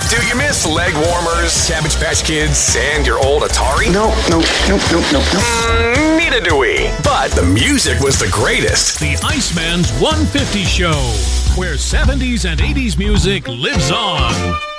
Do you miss leg warmers, Cabbage Patch Kids, and your old Atari? No. Neither do we. But the music was the greatest. The Iceman's 150 Show, where 70s and 80s music lives on.